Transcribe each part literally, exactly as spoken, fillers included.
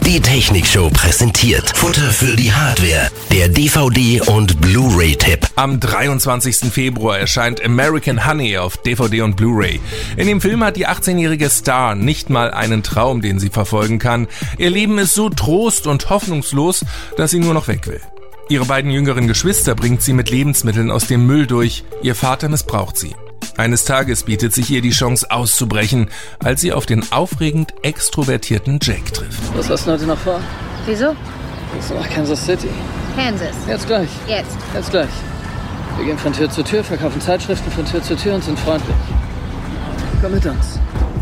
Die Technikshow präsentiert Futter für die Hardware, der D V D- und Blu-ray-Tipp. Am dreiundzwanzigsten Februar erscheint American Honey auf D V D und Blu-ray. In dem Film hat die achtzehnjährige Star nicht mal einen Traum, den sie verfolgen kann. Ihr Leben ist so trost- und hoffnungslos, dass sie nur noch weg will. Ihre beiden jüngeren Geschwister bringt sie mit Lebensmitteln aus dem Müll durch. Ihr Vater missbraucht sie. Eines Tages bietet sich ihr die Chance auszubrechen, als sie auf den aufregend extrovertierten Jack trifft. Was hast du heute noch vor? Wieso? Gehst du nach Kansas City? Kansas. Jetzt gleich. Jetzt. Jetzt gleich. Wir gehen von Tür zu Tür, verkaufen Zeitschriften von Tür zu Tür und sind freundlich. Komm mit uns.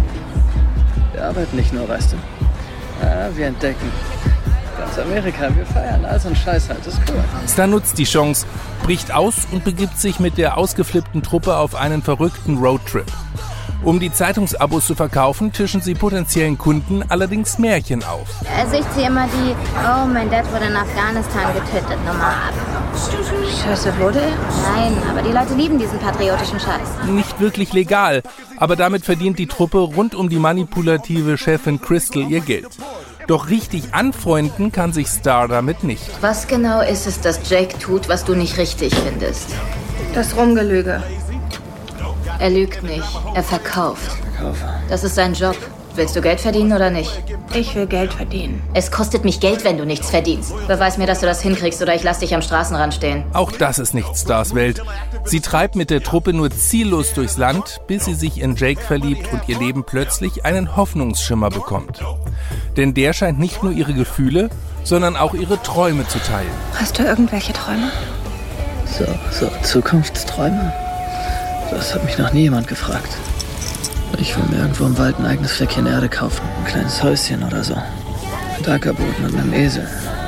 Wir arbeiten nicht nur, weißt du. Ah, wir entdecken. Ganz Amerika, wir feiern all so ein Scheiß halt, das ist cool. Star nutzt die Chance, bricht aus und begibt sich mit der ausgeflippten Truppe auf einen verrückten Roadtrip. Um die Zeitungsabos zu verkaufen, tischen sie potenziellen Kunden allerdings Märchen auf. Also ich ziehe immer die, oh, mein Dad wurde in Afghanistan getötet, Nummer ab. Scheiße, wurde er? Nein, aber die Leute lieben diesen patriotischen Scheiß. Nicht wirklich legal, aber damit verdient die Truppe rund um die manipulative Chefin Crystal ihr Geld. Doch richtig anfreunden kann sich Star damit nicht. Was genau ist es, dass Jake tut, was du nicht richtig findest? Das Rumgelüge. Er lügt nicht, er verkauft. Verkaufer. Das ist sein Job. Willst du Geld verdienen oder nicht? Ich will Geld verdienen. Es kostet mich Geld, wenn du nichts verdienst. Beweis mir, dass du das hinkriegst oder ich lass dich am Straßenrand stehen. Auch das ist nicht Stars Welt. Sie treibt mit der Truppe nur ziellos durchs Land, bis sie sich in Jake verliebt und ihr Leben plötzlich einen Hoffnungsschimmer bekommt. Denn der scheint nicht nur ihre Gefühle, sondern auch ihre Träume zu teilen. Hast du irgendwelche Träume? So, so, Zukunftsträume? Das hat mich noch nie jemand gefragt. Ich will mir irgendwo im Wald ein eigenes Fleckchen Erde kaufen. Ein kleines Häuschen oder so. Mit Ackerboden und einem Esel.